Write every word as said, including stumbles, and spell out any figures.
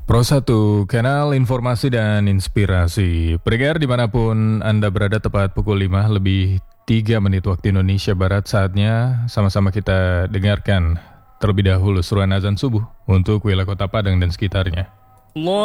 Pro satu, kanal informasi dan inspirasi. Pendengar dimanapun Anda berada, tepat pukul lima lebih tiga menit waktu Indonesia Barat. Saatnya sama-sama kita dengarkan terlebih dahulu seruan azan subuh untuk wilayah Kota Padang dan sekitarnya. Allah